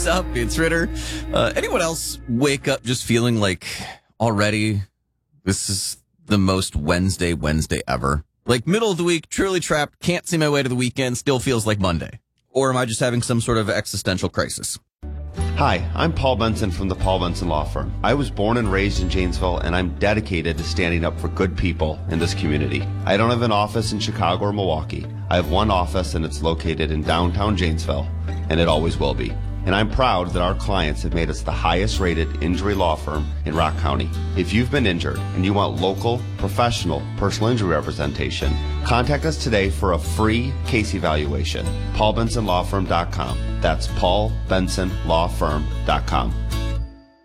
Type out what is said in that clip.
What's up? It's Ritter. Anyone else wake up just feeling like already this is the most Wednesday ever? Like middle of the week, truly trapped, can't see my way to the weekend, still feels like Monday. Or am I just having some sort of existential crisis? Hi, I'm Paul Benson from the Paul Benson Law Firm. I was born and raised in Janesville, and I'm dedicated to standing up for good people in this community. I don't have an office in Chicago or Milwaukee. I have one office, and it's located in downtown Janesville, and it always will be. And I'm proud that our clients have made us the highest rated injury law firm in Rock County. If you've been injured and you want local, professional, personal injury representation, contact us today for a free case evaluation. PaulBensonLawFirm.com. That's PaulBensonLawFirm.com.